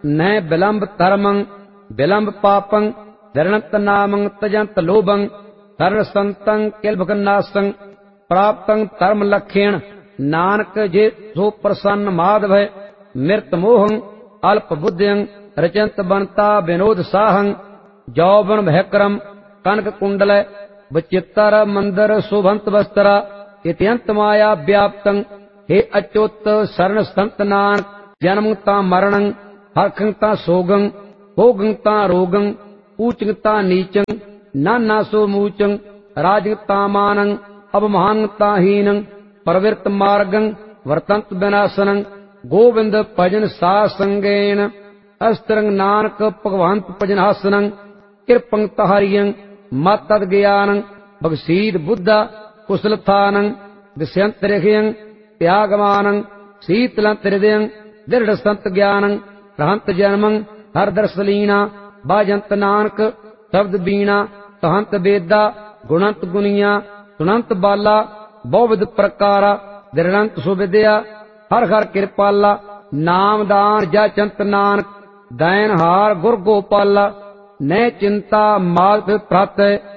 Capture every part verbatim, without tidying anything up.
न विलंब धर्मं विलंब पापं धरणत नामं तजंत लोभं धरण संतं किलभगनासं प्राप्तं धर्म लक्षण नानक जे सो प्रसन्न माधव मृत मोहं अल्प बुद्धिं रचंत बनता विनोद साहं जौवन भयक्रम कनक कुंडल विचित्र मंदिर शोभंत वस्त्रा इत्यंत माया व्याप्तं हे अच्युत शरण संत नानक जन्मता मरणं हर्खंता सोगं भोगंता रोगं ऊचंता नीचं नाना सो मूचं राजंता मानं अवमानता हीनं प्रवृत्त मार्गं वर्तंत विनाशनं गोविंद भजन सा संगेन अस्त्रंग नानक भगवंत भजन हासनं कृपं तहरियं मत तद ज्ञानं भगसीद बुद्धा कुशलथानं दिश्यंतरिखयं त्यागमानं शीतलंत हृदयं दृढ़ संत ज्ञानं रहंत जन्मं हर दर्शलीना बाजंत नानक शब्द बीणा कहंत वेदा गुणंत गुनिया सुनंत बाला बहुविध प्रकारा दृढ़ंत सुविद्या हर हर कृपाला नाम दान जचंत नानक दैन हार गुर गोपाला न चिंता माग प्रात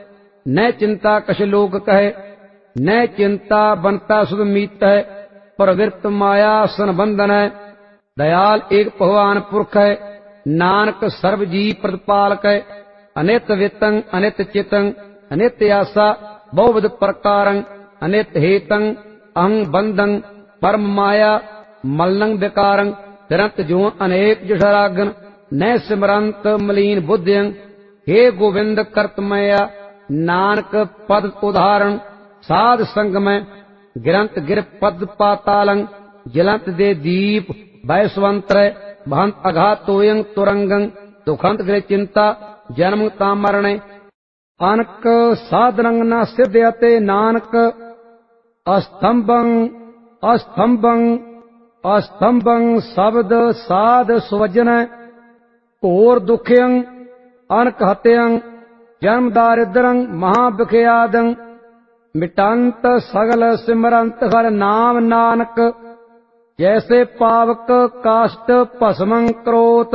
न चिंता कछ लोक कहे न चिंता बनता सुध मीत है प्रवृत्त माया सन बंधन है दयाल एक भगवान पुरख है नानक सर्व जी प्रतिपालक है अनित वित्तं अनित चितं अनित आशा बहुविध प्रकारं अनित हेतं अहं बंधं परम माया मलनं विकारं तिरंत जो अनेक जठरागन न सिमरंत मलीन बुद्धियं हे गोविंद कर्तमया नानक पद उदाहरण साध संग में गिरंत गिर पद पातालं जलंत दे दीप वैश्वंत्र भंत अघातोयं तुरंगं दुखंत गृह चिंता जन्म तामरण अनक साधनं न सिद्ध्यते नानक अस्तंभं अस्तंभं अस्तंभं शब्द साध सुवजन घोर दुखयं अनक हत्यं जन्म दारिद्रं महाविख्यादं मिटांत सगल सिमरंत हर नाम नानक जैसे पावक काष्ट भस्मं क्रोत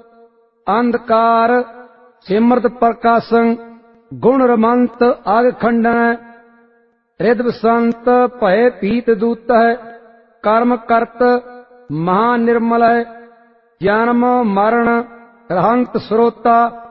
अंधकार सिमृत प्रकाशं गुण रमंत आग खंडन हृदय संत भय पीत दूत है कर्म कर्त महानिर्मल है जन्म मरण रहंत श्रोता